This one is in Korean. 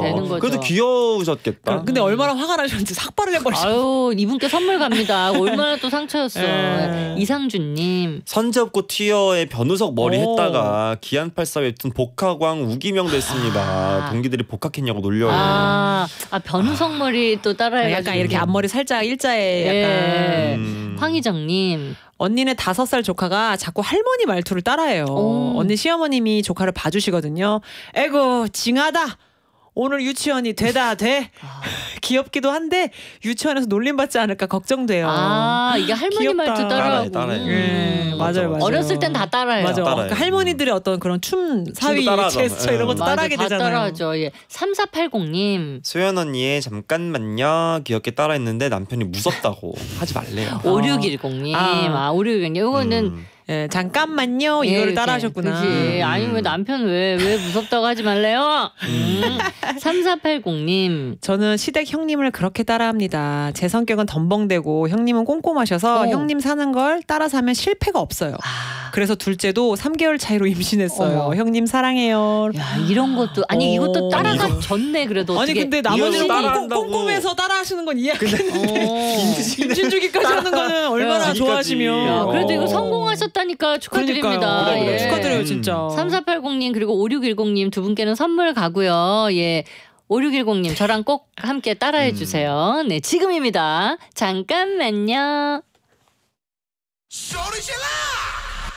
되는 거죠. 그래도 귀여우셨겠다. 근데 얼마나 화가 나셨는지 삭발을 해버리셨어요. 아유 이분께 선물 갑니다. 얼마나 또 상처였어. 이상준님. 선제업고 튀어의 변우석 머리 했다가 기안84 웹툰 복학왕 우기명 됐습니다. 동기들이 복학했냐고 놀려요. 변우석 머리 또 따라해가지고 약간 이렇게 앞머리 살짝 일자에 약간. 황희정님. 언니네 5살 조카가 자꾸 할머니 말투를 따라해요. 언니 시어머님이 조카를 봐주시거든요. 에고 징하다. 오늘 유치원이 되다 돼. 귀엽기도 한데 유치원에서 놀림받지 않을까 걱정돼요. 이게 할머니 귀엽다. 말투 따라하고. 맞아요. 어렸을 땐 다 따라해요. 맞아. 그러니까 할머니들의 어떤 그런 춤 사위 제스처 이런 것도 따라하게 다 되잖아요. 따라하죠. 3480님. 소연 언니의 잠깐만요 귀엽게 따라했는데 남편이 무섭다고 하지 말래요. 5610님. 5610님. 이거는 잠깐만요 이거를 따라하셨구나. 그치. 아니 왜 남편 왜 무섭다고 하지 말래요? 3480님. 저는 시댁 형님을 그렇게 따라합니다. 제 성격은 덤벙대고 형님은 꼼꼼하셔서 형님 사는 걸 따라서 하면 실패가 없어요. 그래서 둘째도 3개월 차이로 임신했어요. 형님 사랑해요. 야 이런 것도 아니 이것도 따라가 졌네 그래도. 아니 근데 나머지는 꼼꼼해서 따라하시는 건 이해하겠는데 임신 주기까지 하는 거는 얼마나 좋아하시면. 그래도 이거 성공하셨다니까 축하드립니다. 그러니까. 축하드려요 진짜. 3480님 그리고 5610님 두 분께는 선물 가고요. 5610님 저랑 꼭 함께 따라해 주세요. 네 지금입니다. 잠깐만요.